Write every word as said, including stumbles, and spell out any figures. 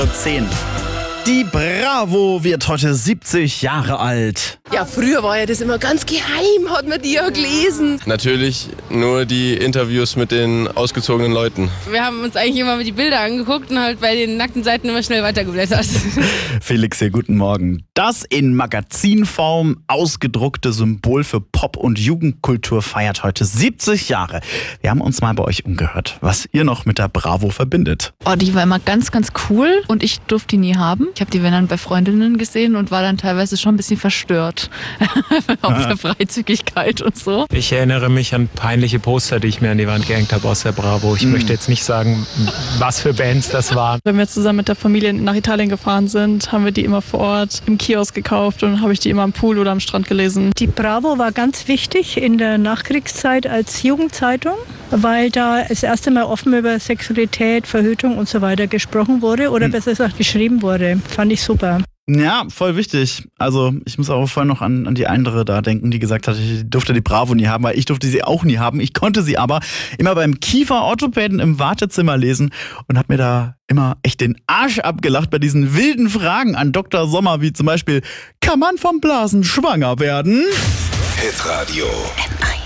zehn. Die Bravo wird heute siebzig Jahre alt. Ja, früher war ja das immer ganz geheim, hat man die ja gelesen. Natürlich nur die Interviews mit den ausgezogenen Leuten. Wir haben uns eigentlich immer die Bilder angeguckt und halt bei den nackten Seiten immer schnell weitergeblättert. Felix hier, guten Morgen. Das in Magazinform ausgedruckte Symbol für Pop- und Jugendkultur feiert heute siebzig Jahre. Wir haben uns mal bei euch umgehört, was ihr noch mit der Bravo verbindet. Oh, die war immer ganz, ganz cool und ich durfte die nie haben. Ich habe die wenn dann bei Freundinnen gesehen und war dann teilweise schon ein bisschen verstört. Auf der Freizügigkeit und so. Ich erinnere mich an peinliche Poster, die ich mir an die Wand gehängt habe aus der Bravo. Ich mhm. möchte jetzt nicht sagen, was für Bands das waren. Wenn wir zusammen mit der Familie nach Italien gefahren sind, haben wir die immer vor Ort im Kiosk gekauft und habe ich die immer am Pool oder am Strand gelesen. Die Bravo war ganz wichtig in der Nachkriegszeit als Jugendzeitung, weil da das erste Mal offen über Sexualität, Verhütung und so weiter gesprochen wurde oder mhm. besser gesagt geschrieben wurde. Fand ich super. Ja, voll wichtig. Also ich muss auch vorhin noch an, an die andere da denken, die gesagt hat, ich durfte die Bravo nie haben, weil ich durfte sie auch nie haben. Ich konnte sie aber immer beim Kiefer-Orthopäden im Wartezimmer lesen und habe mir da immer echt den Arsch abgelacht bei diesen wilden Fragen an Doktor Sommer, wie zum Beispiel, kann man vom Blasen schwanger werden? Hitradio.